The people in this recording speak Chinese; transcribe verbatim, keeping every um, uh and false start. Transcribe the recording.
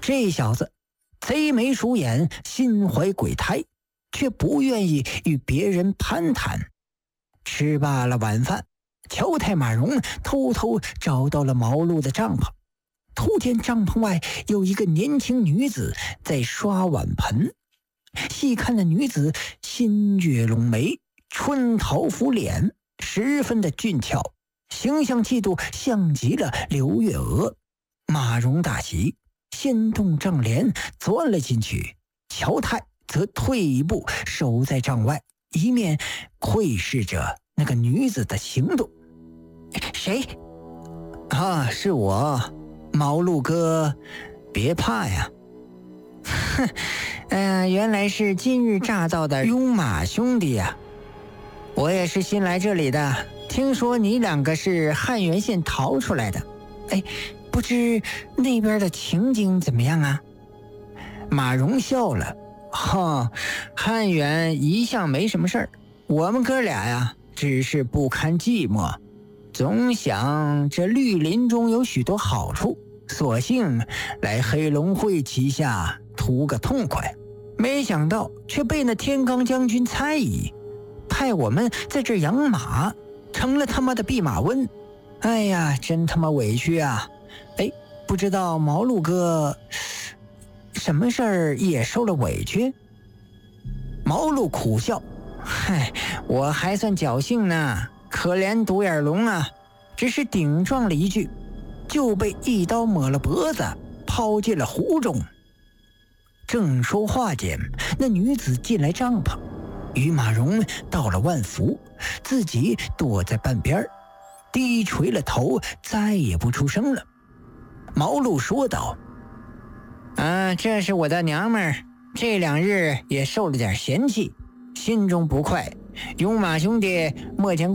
这小子贼眉鼠眼，心怀鬼胎，却不愿意与别人攀谈。吃罢了晚饭，乔太马荣偷偷找到了毛路的帐篷，突见帐篷外有一个年轻女子在刷碗盆。细看那女子新月拢眉，春桃拂脸，十分的俊俏，形象气度像极了刘月娥。马荣大喜，先动帐帘钻了进去，乔太则退一步守在帐外，一面窥视着那个女子的行动。谁？啊，是我，毛路哥，别怕呀。哼，呃，原来是今日乍到的拥马兄弟呀。我也是新来这里的，听说你两个是汉源县逃出来的。哎，不知那边的情景怎么样啊？马荣笑了，哈，汉源一向没什么事儿，我们哥俩呀，只是不堪寂寞，总想这绿林中有许多好处，索性来黑龙会旗下图个痛快，没想到却被那天罡将军猜疑，派我们在这养马，成了他妈的弼马温。哎呀，真他妈委屈啊！哎，不知道毛路哥什么事儿也受了委屈？毛路苦笑，嗨，我还算侥幸呢，可怜独眼龙啊，只是顶撞了一句，就被一刀抹了脖子，抛进了湖中。正说话间，那女子进来帐篷，与马荣道了万福，自己躲在半边，低垂了头，再也不出声了。毛路说道：啊，这是我的娘们儿，这两日也受了点嫌弃，心中不快，拥马兄弟莫将